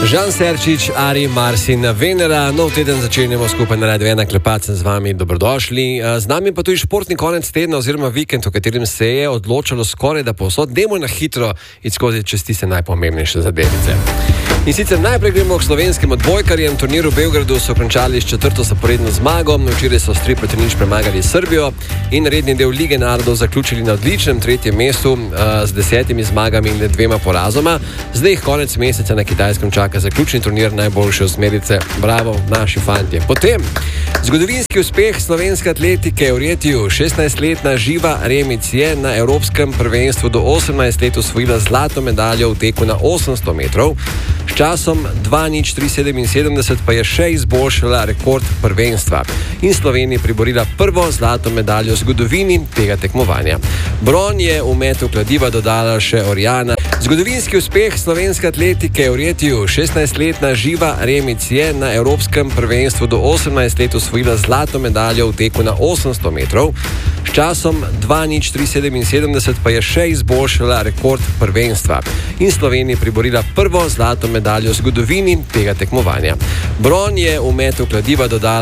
Žan Serčič, Ari, Marsin, Venera. Nov teden začenjamo skupaj na Radio 1, Klepacem z vami, dobrodošli. Z nami pa tudi športni konec tedna oziroma vikend, v katerem se je odločalo skoraj da povsod. Dajmo na hitro iti skozi čez tiste najpomembnejše zadevice. In sicer najprej gremo k slovenskim odbojkarjem. Turnir v Beogradu so končali s 4. zaporedno zmago. Včeraj so s 3-0 premagali Srbijo in redni del Lige narodov zaključili na odličnem 3. mestu z 10 zmagami in 2 porazoma. Zdaj jih konec meseca na Kitajskem čaka zaključni turnir najboljše osmerice. Bravo, naši fantje. Potem zgodovinski uspeh slovenske atletike v Retiju. 16-letna Živa Remic je na Evropskem prvenstvu do 18 let osvojila zlato medaljo v teku na 800 metrov. S časom 2:03:77 pa je še izboljšala rekord prvenstva in Sloveniji priborila prvo zlato medaljo v zgodovini tega tekmovanja. Bron je v metu kladiva dodala še Orjana. Zgodovinski uspeh slovenske atletike v Retiju. 16-letna Živa Remic je na Evropskem prvenstvu do 18 let osvojila zlato medaljo v teku na 800 metrov. S časom 2:03:77 pa je še izboljšala rekord prvenstva in Sloveniji priborila prvo zlato medaljo v zgodovini tega tekmovanja. Bron je v metu kladiva dodala